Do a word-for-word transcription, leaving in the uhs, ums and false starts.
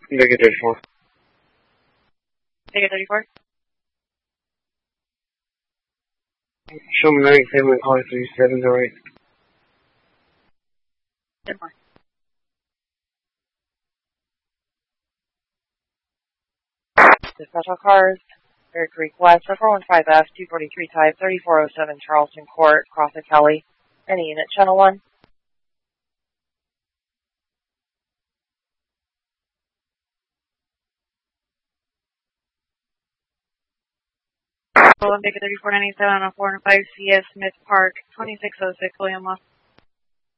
Make it thirty-four. Take it thirty-four. Show me nine seven car three seven zero eight. ten more. Special cars, Bear Creek West, four one five F, two forty-three type, thirty-four oh seven Charleston Court, Crossett Kelly. Any unit, channel one. Olympic thirty-four ninety-seven on four oh five C S Smith Park, twenty-six oh six William Law.